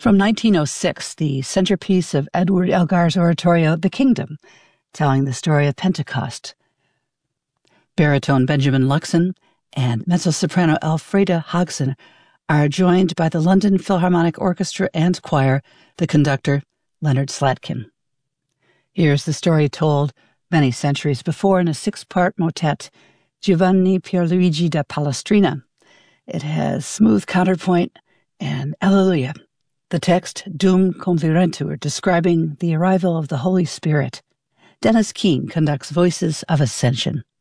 From 1906, the centerpiece of Edward Elgar's oratorio, The Kingdom, telling the story of Pentecost. Baritone Benjamin Luxon and mezzo-soprano Elfrida Hogson are joined by the London Philharmonic Orchestra and Choir, the conductor, Leonard Slatkin. Here's the story told many centuries before in a 6-part motet, Giovanni Pierluigi da Palestrina. It has smooth counterpoint and Alleluia. The text, Dum Convirentur, describing the arrival of the Holy Spirit. Dennis Keane conducts Voices of Ascension.